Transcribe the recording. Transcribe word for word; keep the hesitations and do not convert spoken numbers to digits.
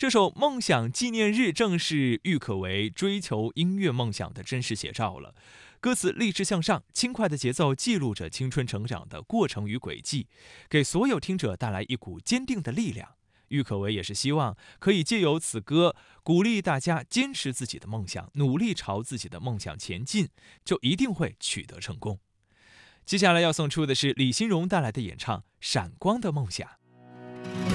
这首《梦想纪念日》正是郁可唯追求音乐梦想的真实写照了。歌词励志向上，轻快的节奏记录着青春成长的过程与轨迹，给所有听者带来一股坚定的力量。郁可唯也是希望可以借由此歌鼓励大家坚持自己的梦想，努力朝自己的梦想前进，就一定会取得成功。接下来要送出的是李新荣带来的演唱《闪光的梦想》。